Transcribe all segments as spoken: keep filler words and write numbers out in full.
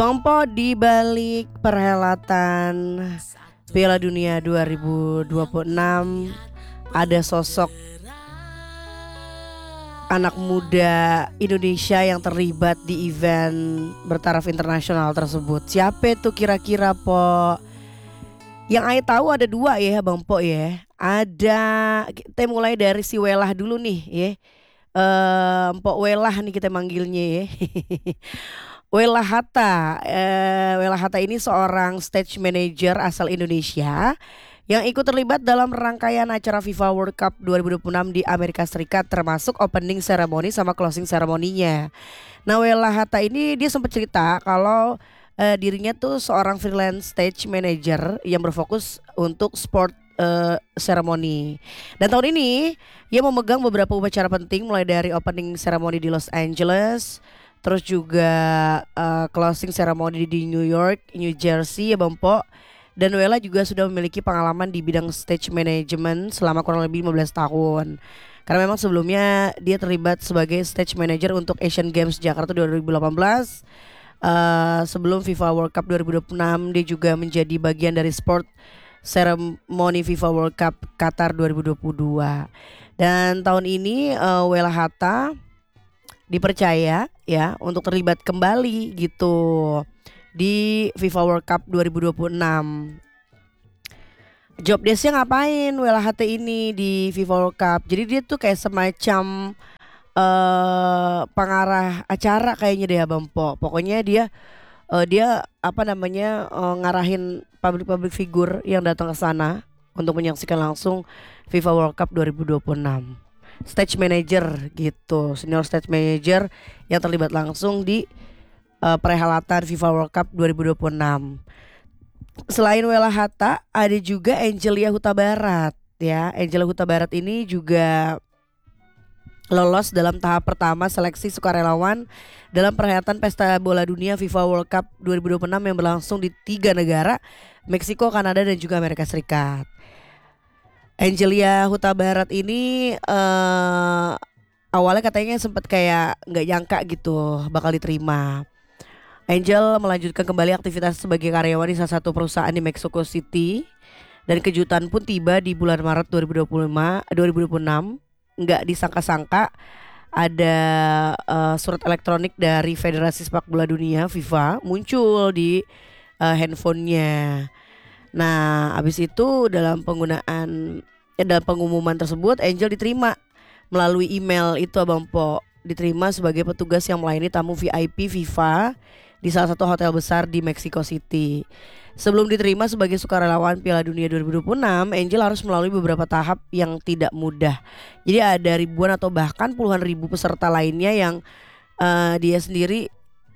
Tompo di balik perhelatan Piala Dunia dua ribu dua puluh enam ada sosok anak muda Indonesia yang terlibat di event bertaraf internasional tersebut. Siapa itu kira-kira, Po? Yang Ai tahu ada dua ya, Bang Po ya. Ada, kita mulai dari si Welah dulu nih ya. Eh, Mpok Welah nih kita manggilnya ya. Welah Hatta, eh, Welah Hatta ini seorang stage manager asal Indonesia yang ikut terlibat dalam rangkaian acara FIFA World Cup dua ribu dua puluh enam di Amerika Serikat, termasuk opening ceremony sama closing ceremony-nya. Nah, Welah Hatta ini dia sempat cerita kalau eh, dirinya tuh seorang freelance stage manager yang berfokus untuk sport eh, ceremony. Dan tahun ini ia memegang beberapa upacara penting mulai dari opening ceremony di Los Angeles, terus juga uh, closing ceremony di New York, New Jersey ya Bang Po. Dan Wela juga sudah memiliki pengalaman di bidang stage management selama kurang lebih lima belas tahun. Karena memang sebelumnya dia terlibat sebagai stage manager untuk Asian Games Jakarta dua ribu delapan belas. Uh, sebelum FIFA World Cup dua ribu dua puluh enam dia juga menjadi bagian dari sport ceremony FIFA World Cup Qatar dua ribu dua puluh dua. Dan tahun ini uh, Welah Hatta dipercaya ya untuk terlibat kembali gitu di FIFA World Cup dua ribu dua puluh enam. Job desknya ngapain Welah Hatta ini di FIFA World Cup? Jadi dia tuh kayak semacam uh, pengarah acara kayaknya deh Bang Po. Pokoknya dia uh, dia apa namanya uh, ngarahin public-public figure yang datang ke sana untuk menyaksikan langsung FIFA World Cup dua ribu dua puluh enam. Stage manager gitu, senior stage manager yang terlibat langsung di uh, perhelatan FIFA World Cup dua ribu dua puluh enam. Selain Welah Hatta ada juga Angelia Huta Barat ya. Angelia Huta Barat ini juga lolos dalam tahap pertama seleksi sukarelawan dalam perhelatan Pesta Bola Dunia FIFA World Cup dua ribu dua puluh enam yang berlangsung di tiga negara, Meksiko, Kanada, dan juga Amerika Serikat. Angelia Huta Barat ini uh, awalnya katanya sempat kayak nggak nyangka gitu bakal diterima. Angel melanjutkan kembali aktivitas sebagai karyawan di salah satu perusahaan di Mexico City, dan kejutan pun tiba di bulan Maret dua ribu dua puluh enam. Nggak disangka-sangka ada uh, surat elektronik dari Federasi Sepak Bola Dunia FIFA muncul di uh, handphonenya. Nah, abis itu dalam penggunaan ya dalam pengumuman tersebut Angel diterima melalui email itu Abang Po, diterima sebagai petugas yang melayani tamu V I P FIFA di salah satu hotel besar di Mexico City. Sebelum diterima sebagai sukarelawan Piala Dunia dua ribu dua puluh enam, Angel harus melalui beberapa tahap yang tidak mudah. Jadi ada ribuan atau bahkan puluhan ribu peserta lainnya yang uh, dia sendiri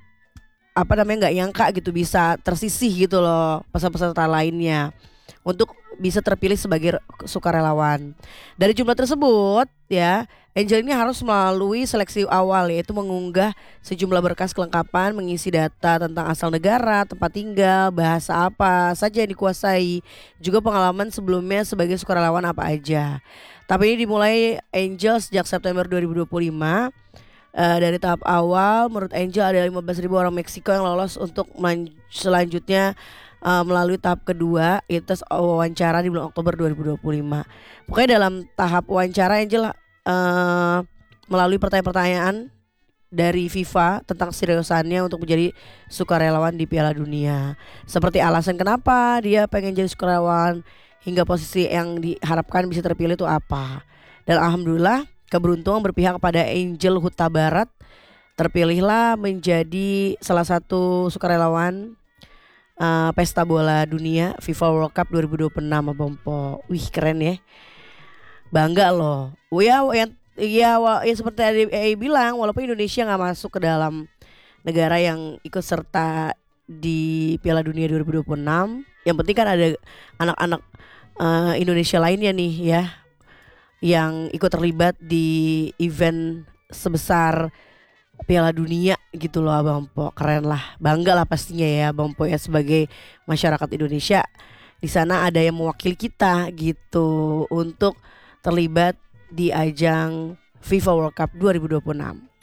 apa namanya nggak nyangka gitu bisa tersisih gitu loh peserta-peserta lainnya untuk bisa terpilih sebagai sukarelawan. Dari jumlah tersebut ya, Angel ini harus melalui seleksi awal, yaitu mengunggah sejumlah berkas kelengkapan, mengisi data tentang asal negara, tempat tinggal, bahasa apa saja yang dikuasai, juga pengalaman sebelumnya sebagai sukarelawan apa aja. Tapi ini dimulai Angel sejak September dua ribu dua puluh lima. Uh, dari tahap awal menurut Angel ada lima belas ribu orang Meksiko yang lolos untuk melanj- selanjutnya uh, melalui tahap kedua, itu tes wawancara di bulan Oktober dua ribu dua puluh lima. Pokoknya dalam tahap wawancara Angel uh, melalui pertanyaan-pertanyaan dari FIFA tentang seriusannya untuk menjadi sukarelawan di Piala Dunia, seperti alasan kenapa dia pengen jadi sukarelawan hingga posisi yang diharapkan bisa terpilih itu apa. Dan alhamdulillah keberuntungan berpihak kepada Angel Huta Barat, terpilihlah menjadi salah satu sukarelawan uh, Pesta Bola Dunia FIFA World Cup dua ribu dua puluh enam Abang Po. Wih keren ya, bangga loh. Oh ya, yang ya, ya seperti tadi Ai bilang, walaupun Indonesia nggak masuk ke dalam negara yang ikut serta di Piala Dunia dua ribu dua puluh enam, yang penting kan ada anak-anak uh, Indonesia lainnya nih ya yang ikut terlibat di event sebesar Piala Dunia gitu loh Abang Po. Keren lah, bangga lah pastinya ya Abang Po ya sebagai masyarakat Indonesia. Di sana ada yang mewakili kita gitu untuk terlibat di ajang FIFA World Cup dua ribu dua puluh enam.